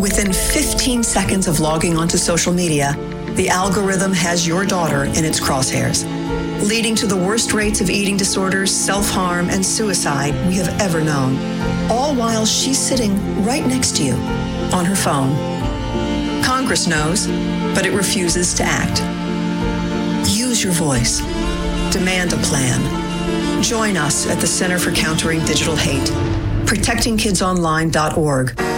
Within 15 seconds of logging onto social media, the algorithm has your daughter in its crosshairs, leading to the worst rates of eating disorders, self-harm, and suicide we have ever known, all while she's sitting right next to you on her phone. Congress knows, but it refuses to act. Use your voice. Demand a plan. Join us at the Center for Countering Digital Hate, protectingkidsonline.org.